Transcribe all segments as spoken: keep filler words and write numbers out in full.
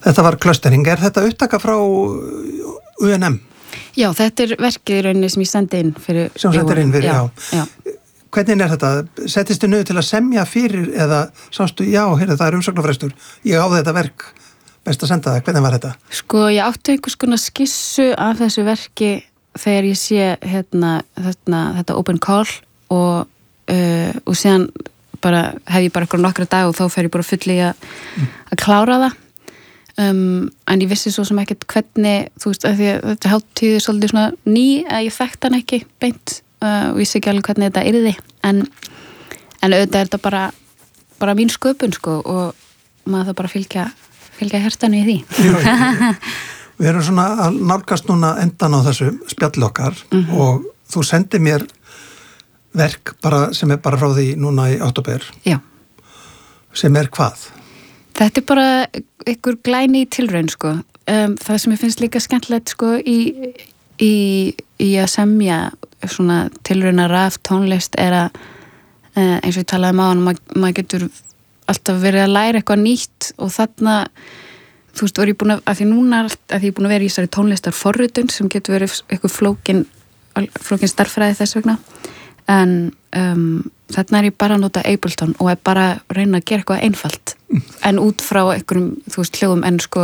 Þetta var clustering. Er þetta upptaka frá U N M? Já, þetta er verkið í rauninni sem ég sendi inn fyrir... Sem sendir inn fyrir, já. já. já. Hvernig er þetta? Settist þið niður til að semja fyrir eða sástu, já, heyrðu, það er umsóknarfrestur. Ég á þetta verk, best að senda það. Hvernig var þetta? Sko, ég átti einhvers konar skissu af þessu verki þegar ég sé hérna, hérna, þetta open call og, uh, og síðan bara, hef ég bara eitthvað nokkra dag og þá fer ég bara fulli að, mm. að klára það. Um, en ég vissi svo sem ekkert hvernig, þú veist, að því að þetta hátíð er svolítið svona ný, að ég þekkt hann ekki beint uh, og vissi ekki alveg hvernig þetta yrði, en, en auðvitað er þetta bara, bara mín sköpun, sko, og maður það bara fylgja, fylgja hjartanu í því. Jú, við erum svona að nálgast núna endan á þessu spjalli okkar mm-hmm. og þú sendi mér verk bara, sem er bara frá því núna í október. Já. Sem er hvað? Þetta er bara einhver glæni tilraun, sko. Um, það sem ég finnst líka skemmtilegt, sko, í, í, í að semja svona tilrauna raf tónlist er að, uh, eins og ég talaði um á hann, mað, maður getur alltaf verið að læra eitthvað nýtt og þarna, þú veist, var ég búin að, að því núna, að því ég er búin að vera í þessari tónlistar forritun sem getur verið eitthvað flókin, flókin starffræði þess vegna. En um, þarna er ég bara að nota Ableton og er bara að reyna að gera eitthvað einfalt mm. en út frá einhverjum, þú veist, hljóðum en sko,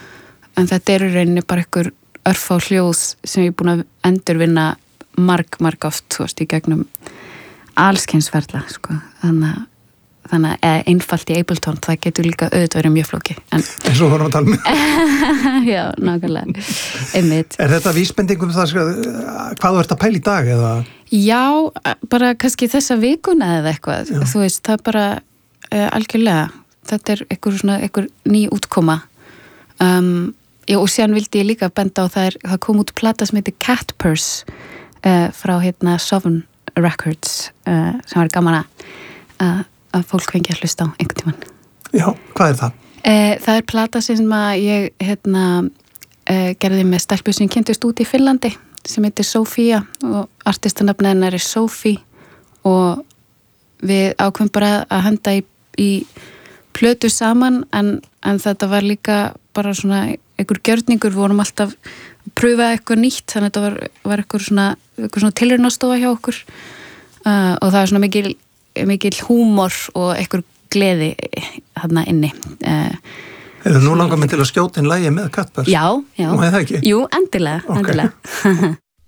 en þetta er í rauninni bara einhver örfá hljóð sem ég er búin að endurvinna marg, marg oft, þú veist, í gegnum allskynsferla, sko, þannig að þannig að einfalt í Ableton, það getur líka auðvitað verið mjög flóki. En svo vorum við að tala með. Já, nákvæmlega. Einmitt. Er þetta vísbendingum það, hvað þú ert að pæla í dag, eða? Já, bara kannski þessa vikuna eða eitthvað. Já. Þú veist, það er bara uh, algjörlega. Þetta er einhver svona, einhver ný útkoma. Um, já, og síðan vildi ég líka benda á það, er, það kom út plata sem heitir Cat Purse uh, frá hérna Sovereign Records, uh, sem var gaman að uh, að fólk fengi að hlusta á einhvern tímann. Já, hvað er það? Eh, það er plata sem að ég hérna, eh, gerði með stelpu sem kynntist út í Finnlandi sem heitir Sofía og artistanafnið hennar er Sophie og við ákveðum bara að henda í, í plötu saman en, en þetta var líka bara svona einhver gjörningur, við vorum alltaf að pröfa eitthvað nýtt, þannig að þetta var, var eitthvað svona, svona tilraunastofa hjá okkur uh, og það er svona mikil mikil húmor og einhver gleði þarna inni. Hefur nú langar mig til að skjóta inn lagi með Cat Purse? Já, já. Má ég það ekki? Jú, endilega, okay. endilega.